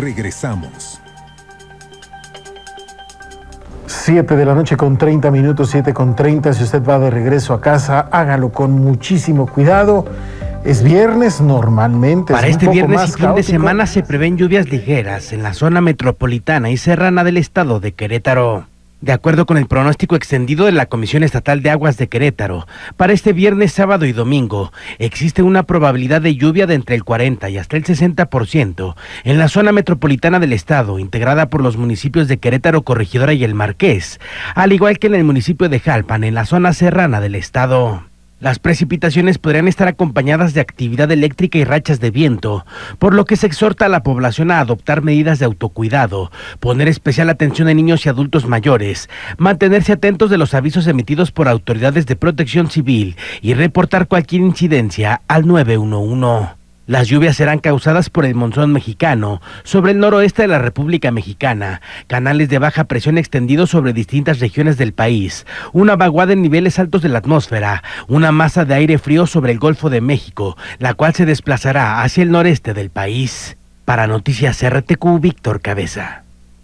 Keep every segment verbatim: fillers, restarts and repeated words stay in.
Regresamos. siete de la noche con treinta minutos, siete con treinta. Si usted va de regreso a casa, hágalo con muchísimo cuidado. Es viernes normalmente. Para es este un poco viernes más y fin de caótico. semana se prevén lluvias ligeras en la zona metropolitana y serrana del estado de Querétaro. De acuerdo con el pronóstico extendido de la Comisión Estatal de Aguas de Querétaro, para este viernes, sábado y domingo existe una probabilidad de lluvia de entre el cuarenta y hasta el sesenta por ciento en la zona metropolitana del estado, integrada por los municipios de Querétaro, Corregidora y El Marqués, al igual que en el municipio de Jalpan, en la zona serrana del estado. Las precipitaciones podrían estar acompañadas de actividad eléctrica y rachas de viento, por lo que se exhorta a la población a adoptar medidas de autocuidado, poner especial atención a niños y adultos mayores, mantenerse atentos de los avisos emitidos por autoridades de protección civil y reportar cualquier incidencia al nueve uno uno. Las lluvias serán causadas por el monzón mexicano sobre el noroeste de la República Mexicana, canales de baja presión extendidos sobre distintas regiones del país, una vaguada en niveles altos de la atmósfera, una masa de aire frío sobre el Golfo de México, la cual se desplazará hacia el noreste del país. Para Noticias R T Q, Víctor Cabeza.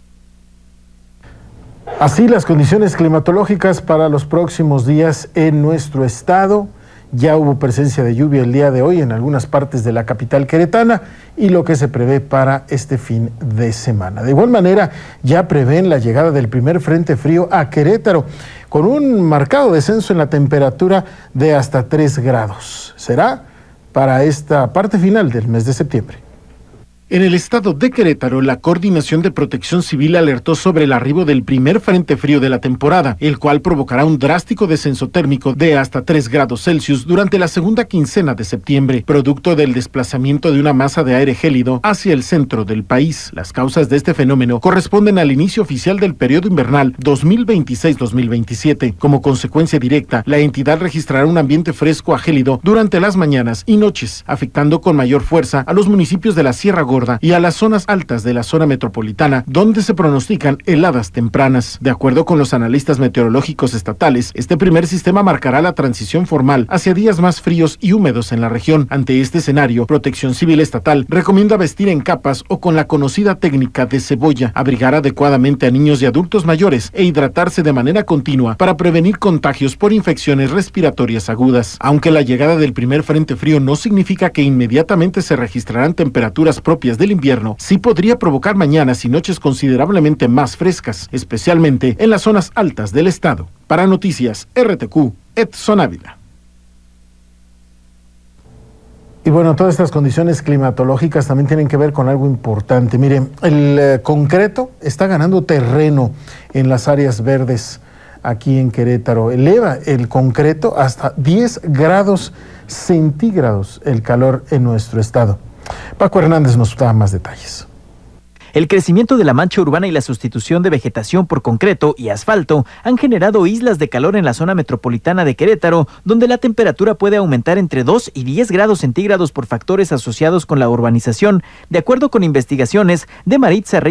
Así las condiciones climatológicas para los próximos días en nuestro estado. Ya hubo presencia de lluvia el día de hoy en algunas partes de la capital queretana y lo que se prevé para este fin de semana. De igual manera, ya prevén la llegada del primer frente frío a Querétaro, con un marcado descenso en la temperatura de hasta tres grados. Será para esta parte final del mes de septiembre. En el estado de Querétaro, la Coordinación de Protección Civil alertó sobre el arribo del primer frente frío de la temporada, el cual provocará un drástico descenso térmico de hasta tres grados Celsius durante la segunda quincena de septiembre, producto del desplazamiento de una masa de aire gélido hacia el centro del país. Las causas de este fenómeno corresponden al inicio oficial del periodo invernal dos mil veintiséis dos mil veintisiete. Como consecuencia directa, la entidad registrará un ambiente fresco a gélido durante las mañanas y noches, afectando con mayor fuerza a los municipios de la Sierra Gorda y a las zonas altas de la zona metropolitana, donde se pronostican heladas tempranas. De acuerdo con los analistas meteorológicos estatales, este primer sistema marcará la transición formal hacia días más fríos y húmedos en la región. Ante este escenario, Protección Civil Estatal recomienda vestir en capas o con la conocida técnica de cebolla, abrigar adecuadamente a niños y adultos mayores e hidratarse de manera continua para prevenir contagios por infecciones respiratorias agudas. Aunque la llegada del primer frente frío no significa que inmediatamente se registrarán temperaturas propias del invierno, sí podría provocar mañanas y noches considerablemente más frescas, especialmente en las zonas altas del estado. Para Noticias R T Q, Edson Ávila. Y bueno, todas estas condiciones climatológicas también tienen que ver con algo importante. Miren, el eh, concreto está ganando terreno en las áreas verdes aquí en Querétaro. Eleva el concreto hasta diez grados centígrados el calor en nuestro estado. Paco Hernández nos da más detalles. El crecimiento de la mancha urbana y la sustitución de vegetación por concreto y asfalto han generado islas de calor en la zona metropolitana de Querétaro, donde la temperatura puede aumentar entre dos y diez grados centígrados por factores asociados con la urbanización, de acuerdo con investigaciones de Maritza Reyes